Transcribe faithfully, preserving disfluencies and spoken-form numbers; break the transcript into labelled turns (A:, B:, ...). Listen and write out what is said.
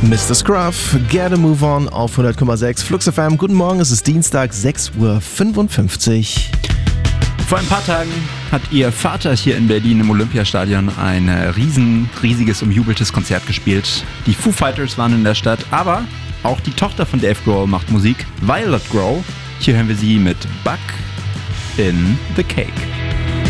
A: Mister Scruff, Get a Move On auf hundert Komma sechs Flux F M. Guten Morgen, es ist Dienstag, sechs Uhr fünfundfünfzig.
B: Vor ein paar Tagen hat ihr Vater hier in Berlin im Olympiastadion ein riesen, riesiges, umjubeltes Konzert gespielt. Die Foo Fighters waren in der Stadt, aber auch die Tochter von Dave Grohl macht Musik, Violet Grohl. Hier hören wir sie mit Bug in the Cake.